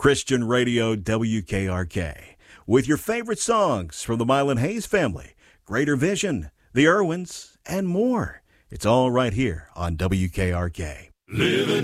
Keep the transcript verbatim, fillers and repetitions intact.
Christian Radio W K R K, with your favorite songs from the Mylan Hayes family, Greater Vision, the Irwins, and more. It's all right here on W K R K. Living